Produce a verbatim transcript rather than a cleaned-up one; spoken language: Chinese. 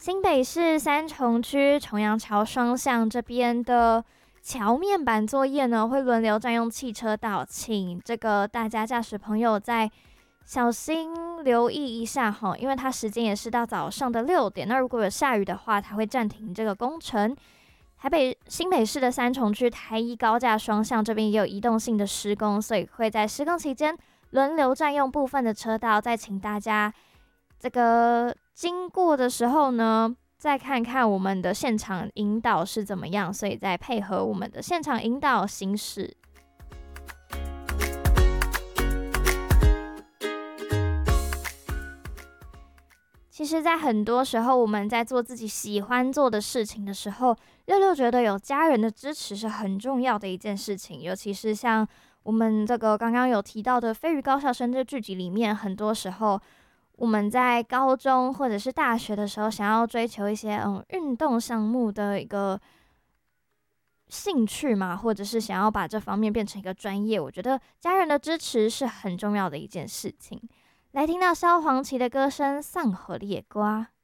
新北市三重区重阳桥双向这边的桥面板作业呢，会轮流占用汽车道，请这个大家驾驶朋友在小心留意一下哈，因为它时间也是到早上的六点。那如果有下雨的话，它会暂停这个工程。台北新北市的三重区台一高架双向这边也有移动性的施工，所以会在施工期间轮流占用部分的车道。再请大家这个经过的时候呢，再看看我们的现场引导是怎么样，所以再配合我们的现场引导行驶。其实在很多时候我们在做自己喜欢做的事情的时候，六六觉得有家人的支持是很重要的一件事情，尤其是像我们这个刚刚有提到的飞鱼高校生这剧集里面，很多时候我们在高中或者是大学的时候想要追求一些嗯运动项目的一个兴趣嘛，或者是想要把这方面变成一个专业，我觉得家人的支持是很重要的一件事情。来听到萧煌奇的歌声《丧河烈瓜》。